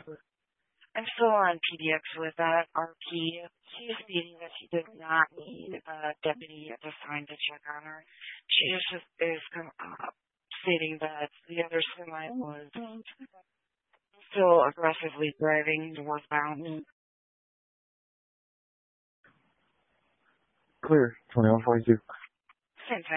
I'm still on PDX with that RP. She is stating that she does not need a deputy at this time to check on her. She just is stating that the other semi was still aggressively driving northbound. Clear, 2142. Same time.